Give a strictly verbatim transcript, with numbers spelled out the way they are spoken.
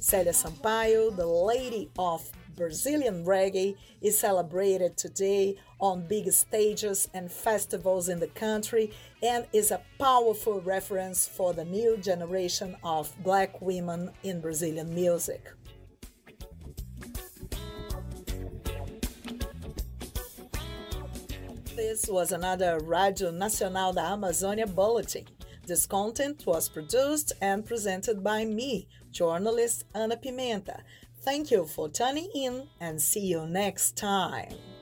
Célia Sampaio, the lady of Brazilian reggae, is celebrated today on big stages and festivals in the country and is a powerful reference for the new generation of black women in Brazilian music. This was another Rádio Nacional da Amazônia bulletin. This content was produced and presented by me, journalist Ana Pimenta. Thank you for tuning in and see you next time.